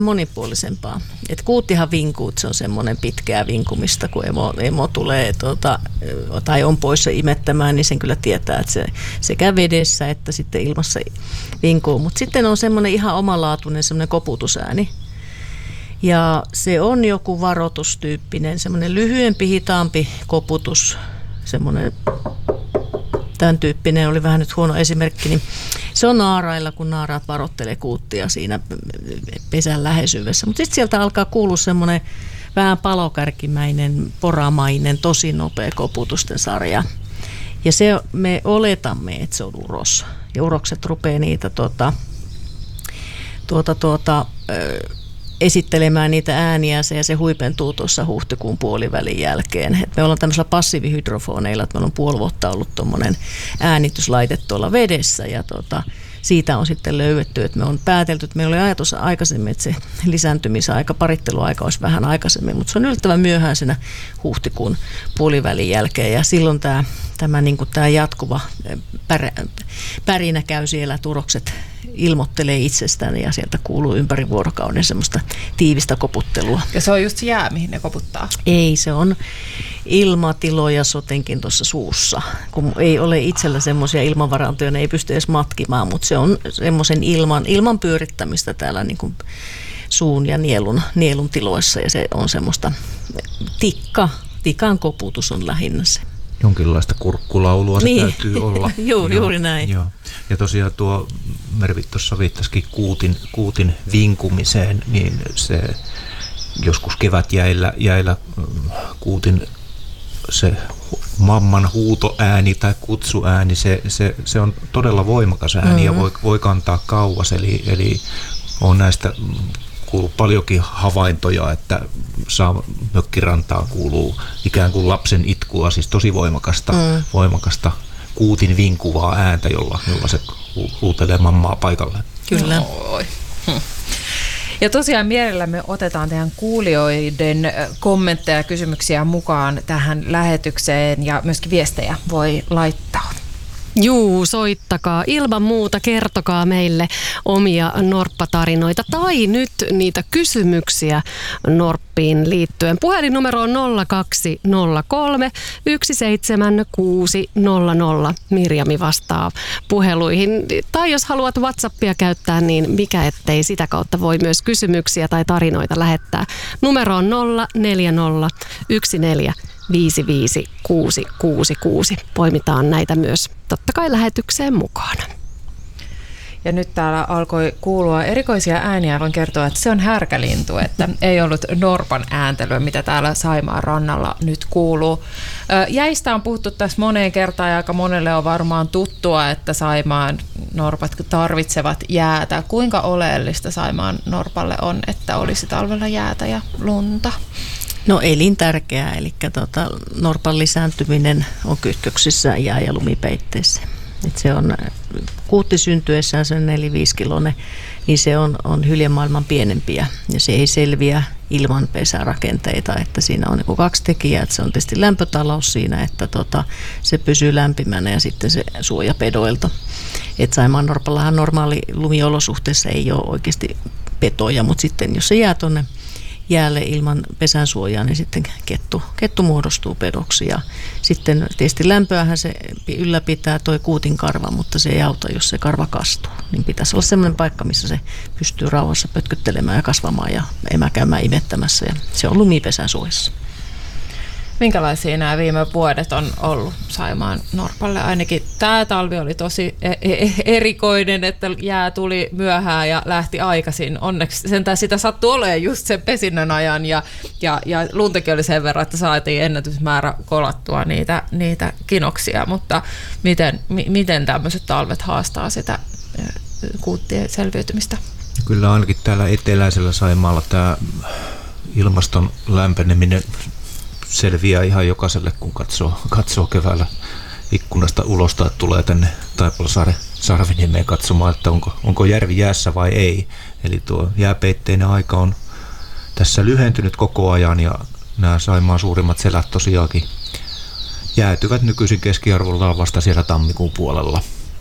monipuolisempaa. Et kuuttihan vinkuu, se on semmoinen pitkää vinkumista, kun emo tulee tai on poissa imettämään, niin sen kyllä tietää, että se sekä vedessä että sitten ilmassa vinkuu. Mutta sitten on semmoinen ihan omalaatuinen semmoinen koputusääni. Ja se on joku varoitustyyppinen, semmoinen lyhyempi, hitaampi koputus, semmoinen tämän tyyppinen, oli vähän nyt huono esimerkki, niin se on naarailla, kun naaraat varoittelee kuuttia siinä pesän läheisyydessä. Mutta sitten sieltä alkaa kuulua semmoinen vähän palokärkimäinen, poramainen, tosi nopea koputusten sarja. Ja me oletamme, että se on uros. Ja urokset rupeaa niitä esittelemään niitä ääniä ja se huipentuu tuossa huhtikuun puolivälin jälkeen. Et me ollaan tämmöisellä passiivihydrofoneilla, että meillä on puoli vuotta ollut tuommoinen äänityslaite tuolla vedessä ja siitä on sitten löydetty, että me on päätelty, että meillä oli ajatus aikaisemmin, että se lisääntymisaika, paritteluaika olisi vähän aikaisemmin, mutta se on yllättävän myöhään siinä huhtikuun puolivälin jälkeen ja silloin tämä jatkuva pärinä käy siellä, turokset ilmoittelee itsestään ja sieltä kuuluu ympäri vuorokauden semmoista tiivistä koputtelua. Ja se on just jää, mihin ne koputtaa? Ei, se on ilmatiloja sotenkin tuossa suussa. Kun ei ole itsellä semmoisia ilmanvarantoja, ne ei pysty edes matkimaan, mutta se on semmoisen ilman pyörittämistä täällä niin kuin suun ja nielun tiloissa ja se on semmoista tikan koputus on lähinnä se. Jonkinlaista kurkkulaulua se täytyy olla. Juuri näin. Joo. Ja tosiaan tuo Mervi tuossa viittasikin kuutin vinkumiseen, niin se joskus kevätjäillä kuutin se mamman huutoääni tai kutsuääni, se on todella voimakas ääni ja voi kantaa kauas. Eli on näistä kuuluu paljonkin havaintoja, että mökkirantaan kuuluu ikään kuin lapsen itkua, siis tosi voimakasta kuutin vinkuvaa ääntä, jolla se huutelee mammaa paikalle. Kyllä. Ja tosiaan mielellämme otetaan teidän kuulijoiden kommentteja ja kysymyksiä mukaan tähän lähetykseen ja myöskin viestejä voi laittaa. Juu, soittakaa. Ilman muuta kertokaa meille omia norppatarinoita tai nyt niitä kysymyksiä norppiin liittyen. Puhelinnumero on 0203 17600. Mirjami vastaa puheluihin. Tai jos haluat WhatsAppia käyttää, niin mikä ettei sitä kautta voi myös kysymyksiä tai tarinoita lähettää. Numero on 04014 55666. Poimitaan näitä myös totta kai lähetykseen mukaan. Ja nyt täällä alkoi kuulua erikoisia ääniä. Voin kertoa, että se on härkälintu, että ei ollut norpan ääntelyä, mitä täällä Saimaan rannalla nyt kuuluu. Jäistä on puhuttu tässä moneen kertaan ja aika monelle on varmaan tuttua, että Saimaan norpat tarvitsevat jäätä. Kuinka oleellista Saimaan norpalle on, että olisi talvella jäätä ja lunta? No elintärkeää, eli norpan lisääntyminen on kytköksissä jää- ja lumipeitteissä. Et se on kuutti syntyessään, se on 4-5 kiloinen, niin se on hyljen maailman pienempiä ja se ei selviä ilman pesärakenteita, että siinä on niin 2 tekijää, että se on tietysti lämpötalous siinä, että se pysyy lämpimänä ja sitten se suoja pedoilta. Et saimaannorpallahan normaali lumiolosuhteessa ei ole oikeasti petoja, mutta sitten jos se jää tuonne jäälle ilman pesän suojaa, niin sitten kettu muodostuu pedoksi. Ja sitten tietysti lämpöähän se ylläpitää toi kuutin karva, mutta se ei auta, jos se karva kastuu. Niin pitäisi olla sellainen paikka, missä se pystyy rauhassa pötkyttelemään ja kasvamaan ja käymään imettämässä. Ja se on lumipesän suojassa. Minkälaisia nämä viime vuodet on ollut Saimaan norpalle? Ainakin tämä talvi oli tosi erikoinen, että jää tuli myöhään ja lähti aikaisin. Onneksi sentään sitä sattui olemaan just sen pesinnän ajan ja luntakin oli sen verran, että saatiin ennätysmäärä kolattua niitä kinoksia. Mutta miten tämmöiset talvet haastaa sitä kuuttien selviytymistä? Kyllä ainakin täällä eteläisellä Saimaalla tämä ilmaston lämpeneminen selviää ihan jokaiselle, kun katsoo keväällä ikkunasta ulos tai tulee tänne Taipalsaaren Sarviniemeen katsomaan, että onko järvi jäässä vai ei. Eli tuo jääpeitteinen aika on tässä lyhentynyt koko ajan ja nämä Saimaan suurimmat selät tosiaankin jäätyvät nykyisin keskiarvollaan vasta siellä tammikuun puolella.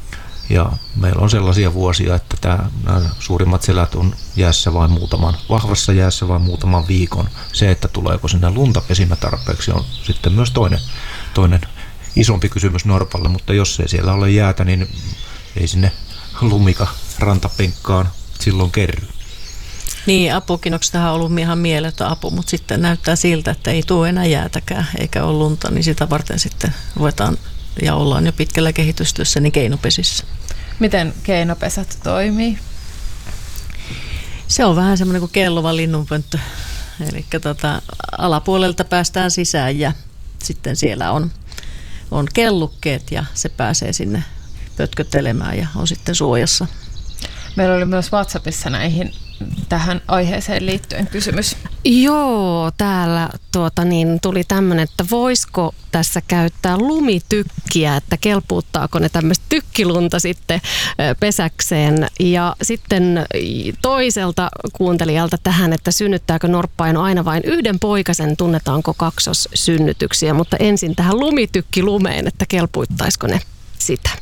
Ja meillä on sellaisia vuosia, että nämä suurimmat selät on jäässä vain vahvassa jäässä vain muutaman viikon. Se, että tuleeko sinne lunta pesimä tarpeeksi, on sitten myös toinen isompi kysymys norpalle, mutta jos ei siellä ole jäätä, niin ei sinne lumika rantapenkkaan silloin kerry. Niin, apukinoksestahan on ollut ihan mieletön apu, mutta sitten näyttää siltä, että ei tule enää jäätäkään eikä ole lunta, niin sitä varten sitten ruvetaan ja ollaan jo pitkällä kehitystyössä niin keinopesissä. Miten keinopesät toimii? Se on vähän semmoinen kuin kellova linnunpönttö. Eli alapuolelta päästään sisään ja sitten siellä on kellukkeet ja se pääsee sinne pötköttelemään ja on sitten suojassa. Meillä oli myös WhatsAppissa tähän aiheeseen liittyen kysymys. Joo, täällä tuli tämmöinen, että voisiko tässä käyttää lumitykkiä, että kelpuuttaako ne tämmöistä tykkilunta sitten pesäkseen. Ja sitten toiselta kuuntelijalta tähän, että synnyttääkö norppaino aina vain yhden poikasen, tunnetaanko kaksossynnytyksiä, mutta ensin tähän lumeen, että kelpuuttaisiko ne sitä.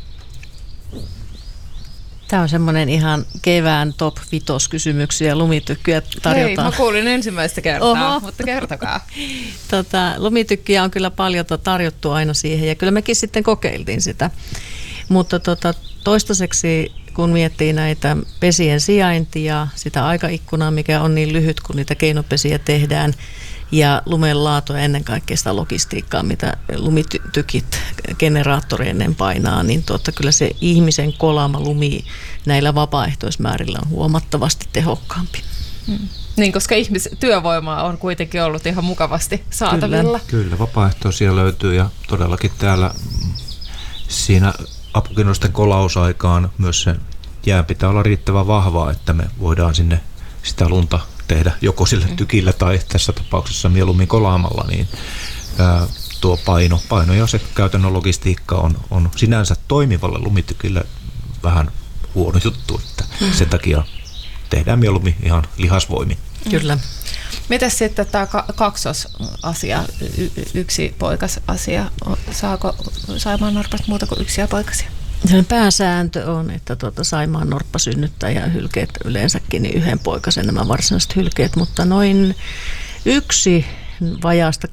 Tämä on semmoinen ihan kevään top 5 kysymyksiä, lumitykkyjä tarjotaan. Hei, mä kuulin ensimmäistä kertaa, mutta kertokaa. Lumitykkiä on kyllä paljon tarjottu aina siihen ja kyllä mekin sitten kokeiltiin sitä. Mutta toistaiseksi kun miettii näitä pesien sijaintia, sitä aikaikkunaa, mikä on niin lyhyt, kun niitä keinopesiä tehdään, ja lumen laatua ja ennen kaikkea sitä logistiikkaa, mitä lumitykit generaattoreineen painaa, niin kyllä se ihmisen kolama lumi näillä vapaaehtoismäärillä on huomattavasti tehokkaampi. Niin, koska työvoimaa on kuitenkin ollut ihan mukavasti saatavilla. Kyllä, vapaaehtoisia löytyy ja todellakin täällä siinä apukinnosten kolausaikaan myös se jää pitää olla riittävän vahvaa, että me voidaan sinne sitä lunta tehdä joko sillä tykillä tai tässä tapauksessa mieluummin kolaamalla, niin tuo paino ja se käytännön logistiikka on sinänsä toimivalle lumitykille vähän huono juttu, että sen takia tehdään mieluummin ihan lihasvoimin. Kyllä. Mitäs sitten tämä kaksosasia, yksi poikasasia, saako saimaannorpat muuta kuin yksiä poikasia? Pääsääntö on, että Saimaan norppa synnyttää ja hylkeet yleensäkin niin yhden poikasen nämä varsinaiset hylkeet, mutta noin yksi vajaasta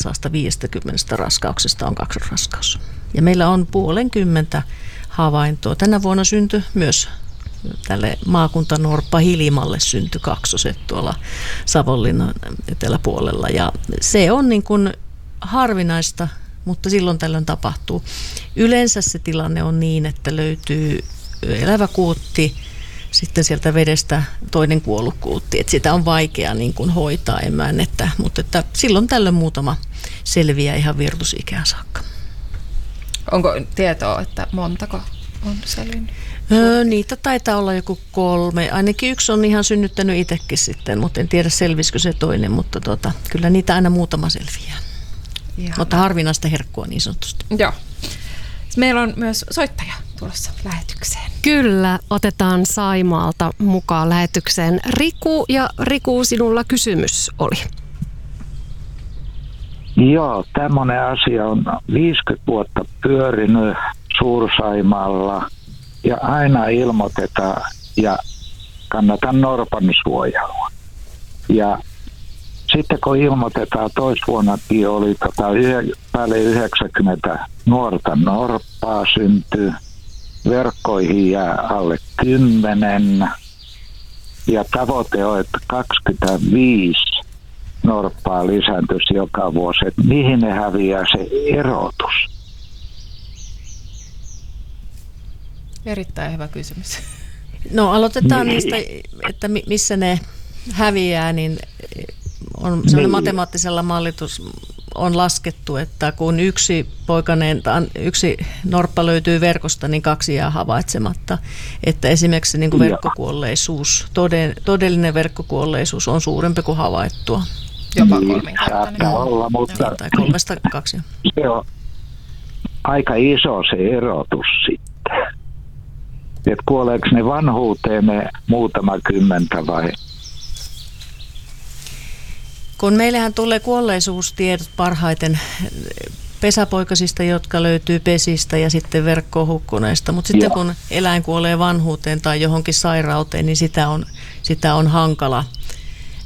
250 raskauksesta on kaksosraskaus. Ja meillä on 50 havaintoa. Tänä vuonna syntyi myös tälle maakuntanorppa Hilimalle syntyi kaksoset tuolla Savonlinnan eteläpuolella. Ja se on niin kuin harvinaista, mutta silloin tällöin tapahtuu. Yleensä se tilanne on niin, että löytyy elävä kuutti, sitten sieltä vedestä toinen kuollut kuutti. Että sitä on vaikea niin kuin hoitaa mutta että silloin tällöin muutama selviää ihan virtusikään saakka. Onko tietoa, että montako on selvinnyt? Niitä taitaa olla joku 3. Ainakin yksi on ihan synnyttänyt itsekin sitten, mutta en tiedä selvisikö se toinen, mutta kyllä niitä aina muutama selviää. Mutta harvinaista herkkua niin sanotusti. Joo. Meillä on myös soittaja tulossa lähetykseen. Kyllä, otetaan Saimaalta mukaan lähetykseen Riku. Ja Riku, sinulla kysymys oli. Joo, tämmöinen asia on 50 vuotta pyörinyt Suur-Saimaalla ja aina ilmoitetaan ja kannatan norpan suojelua. Ja sitten kun ilmoitetaan, toisvuonnakin oli päälle 90 nuorta norppaa syntyy, verkkoihin jää alle 10 ja tavoite on, että 25 norppaa lisääntyisi joka vuosi. Että mihin ne häviää se erotus? Erittäin hyvä kysymys. No aloitetaan niistä, että missä ne häviää, niin on sellainen matemaattisella mallitus on laskettu, että kun yksi norppa löytyy verkosta, niin 2 jää havaitsematta. Että esimerkiksi niin kuin verkkokuolleisuus, todellinen verkkokuolleisuus on suurempi kuin havaittua. Jopa 3-kertainen. Saattaa olla, mutta tai 3-2. Se on aika iso se erotus sitten. Että kuoleeko ne vanhuuteen ne muutama kymmentä vai? Kun meillähän tulee kuolleisuustiedot parhaiten pesäpoikasista, jotka löytyy pesistä ja sitten verkkoon hukkuneista. Mutta sitten kun eläin kuolee vanhuuteen tai johonkin sairauteen, niin sitä on hankala